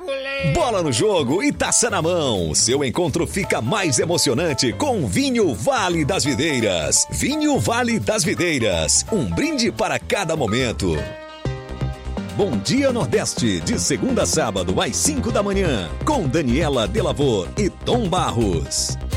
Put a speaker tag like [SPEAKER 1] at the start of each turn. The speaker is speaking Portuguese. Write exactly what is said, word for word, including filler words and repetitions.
[SPEAKER 1] Bola no jogo e taça na mão. Seu encontro fica mais emocionante com Vinho Vale das Videiras. Vinho Vale das Videiras. Um brinde para cada momento. Bom Dia Nordeste, de segunda a sábado às cinco da manhã, com Daniela Delavor e Tom Barros.